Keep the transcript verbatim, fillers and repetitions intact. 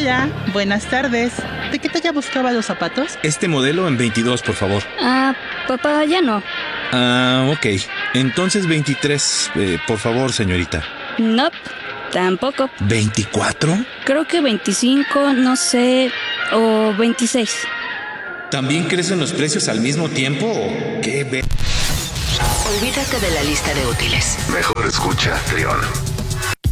Hola, buenas tardes. ¿De qué talla buscaba los zapatos? Este modelo en veintidós, por favor. Ah, papá, ya no. Ah, ok. Entonces veintitrés, eh, por favor, señorita. Nope, tampoco. ¿veinticuatro? Creo que veinticinco, no sé, o veintiséis. ¿También crecen los precios al mismo tiempo o qué ve? Olvídate de la lista de útiles. Mejor escucha, Trión.